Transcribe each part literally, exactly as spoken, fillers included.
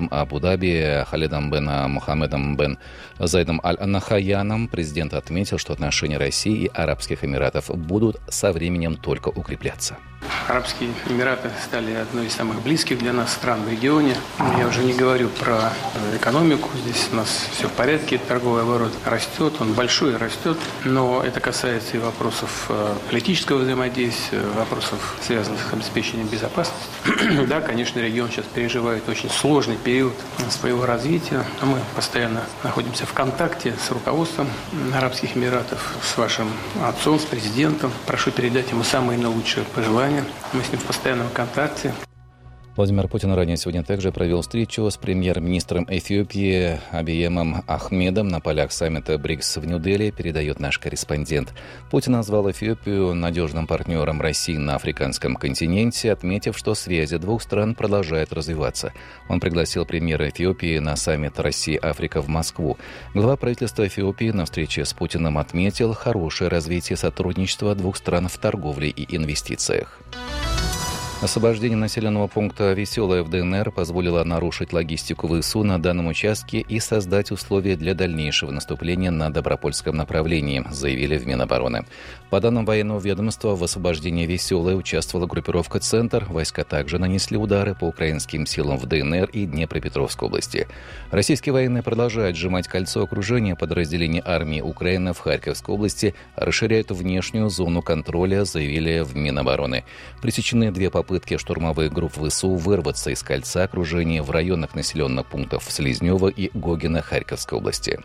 Абу-Даби Халидом бен Мухаммедом бен Зайдом Аль-Нахаяном президент отметил, что отношения России и Арабских Эмиратов будут со временем только укрепляться. Арабские Эмираты стали одной из самых близких для нас стран в регионе. Я уже не говорю про экономику. Здесь у нас все в порядке. Торговый оборот растет, он большой и растет. Но это касается и вопросов политического взаимодействия, вопросов, связанных с обеспечением безопасности. Да, конечно, регион сейчас переживает очень сложный период своего развития. Мы постоянно находимся в контакте с руководством Арабских Эмиратов, с вашим отцом, с президентом. Прошу передать ему самые наилучшие пожелания. Мы с ним в постоянном контакте. Владимир Путин ранее сегодня также провел встречу с премьер-министром Эфиопии Абиемом Ахмедом на полях саммита БРИКС в Нью-Дели, передает наш корреспондент. Путин назвал Эфиопию надежным партнером России на африканском континенте, отметив, что связи двух стран продолжают развиваться. Он пригласил премьера Эфиопии на саммит Россия-Африка в Москву. Глава правительства Эфиопии на встрече с Путиным отметил хорошее развитие сотрудничества двух стран в торговле и инвестициях. Освобождение населенного пункта Веселое в ДНР позволило нарушить логистику ВСУ на данном участке и создать условия для дальнейшего наступления на Добропольском направлении, заявили в Минобороны. По данным военного ведомства, в освобождении Веселое участвовала группировка «Центр». Войска также нанесли удары по украинским силам в ДНР и Днепропетровской области. Российские военные продолжают сжимать кольцо окружения подразделений армии Украины в Харьковской области, расширяют внешнюю зону контроля, заявили в Минобороны. Пресечены две попытки попытки штурмовых групп ВСУ вырваться из кольца окружения в районах населенных пунктов Селезнева и Гогина Харьковской области.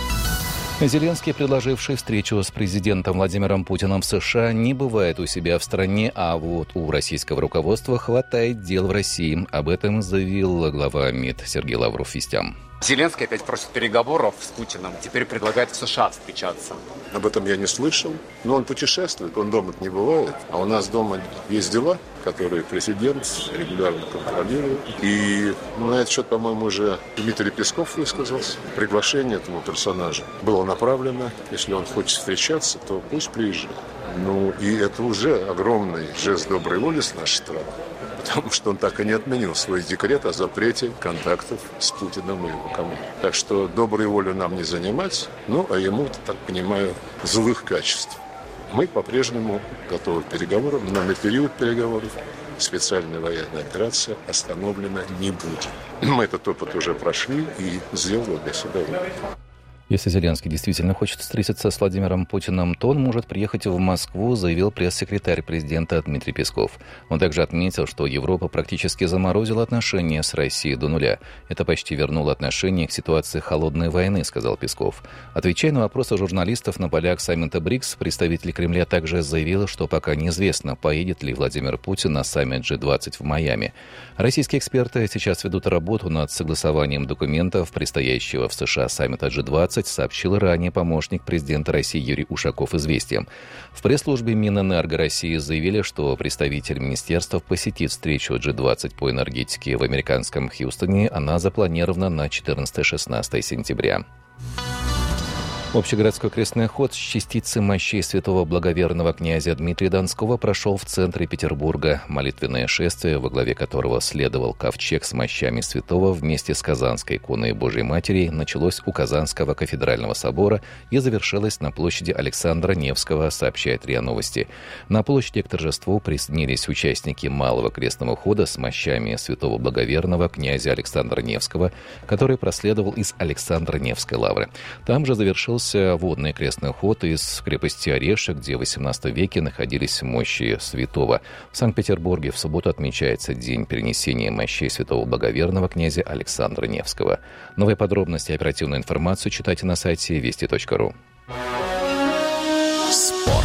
Зеленский, предложивший встречу с президентом Владимиром Путиным в США, не бывает у себя в стране, а вот у российского руководства хватает дел в России. Об этом заявил глава МИД Сергей Лавров вестям. Зеленский опять просит переговоров с Путиным, теперь предлагает в США встречаться. Об этом я не слышал, но он путешествует, он дома не бывает, а у нас дома есть дела, которые президент регулярно контролирует. И на этот счет, по-моему, уже Дмитрий Песков высказался. Приглашение этому персонажу было направлено. Если он хочет встречаться, то пусть приезжает. Ну, и это уже огромный жест доброй воли с нашей стороны. Потому что он так и не отменил свой декрет о запрете контактов с Путиным и его командой. Так что доброй волю нам не занимать, ну, а ему, так понимаю, злых качеств. Мы по-прежнему готовы к переговорам, но на период переговоров специальная военная операция остановлена не будет. Мы этот опыт уже прошли и сделали для себя выбор. Если Зеленский действительно хочет встретиться с Владимиром Путиным, то он может приехать в Москву, заявил пресс-секретарь президента Дмитрий Песков. Он также отметил, что Европа практически заморозила отношения с Россией до нуля. Это почти вернуло отношения к ситуации холодной войны, сказал Песков. Отвечая на вопросы журналистов на полях саммита БРИКС, представитель Кремля также заявил, что пока неизвестно, поедет ли Владимир Путин на саммит джи двадцать в Майами. Российские эксперты сейчас ведут работу над согласованием документов предстоящего в США саммита джи двадцать, сообщил ранее помощник президента России Юрий Ушаков «Известиям». В пресс-службе Минэнерго России заявили, что представитель министерства посетит встречу джи двадцать по энергетике в американском Хьюстоне. Она запланирована на четырнадцатое-шестнадцатое сентября. Общегородской крестный ход с частицы мощей святого благоверного князя Дмитрия Донского прошел в центре Петербурга. Молитвенное шествие, во главе которого следовал ковчег с мощами святого вместе с Казанской иконой Божией Матери, началось у Казанского кафедрального собора и завершилось на площади Александра Невского, сообщает РИА Новости. На площади к торжеству присоединились участники малого крестного хода с мощами святого благоверного князя Александра Невского, который проследовал из Александро-Невской лавры. Там же завершился водный крестный ход из крепости Орешек, где в восемнадцатом веке находились мощи святого. В Санкт-Петербурге в субботу отмечается день перенесения мощей святого благоверного князя Александра Невского. Новые подробности и оперативную информацию читайте на сайте вести точка ру. Спорт.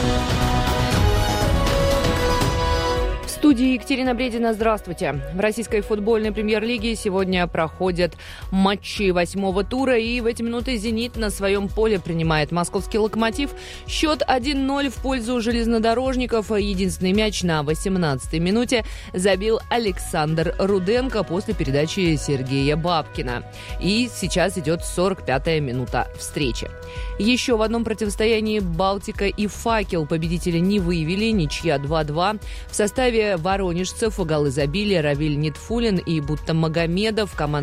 В студии Екатерина Бредина. Здравствуйте. В российской футбольной премьер-лиге сегодня проходят матчи восьмого тура, и в эти минуты «Зенит» на своем поле принимает московский «Локомотив». Счет один ноль в пользу железнодорожников. Единственный мяч на восемнадцатой минуте забил Александр Руденко после передачи Сергея Бабкина. И сейчас идет сорок пятая минута встречи. Еще в одном противостоянии «Балтика» и «Факел» победителя не выявили. Ничья два-два. В составе воронежцев голы забили Равиль Нитфулин и Буттамагомедов. Команда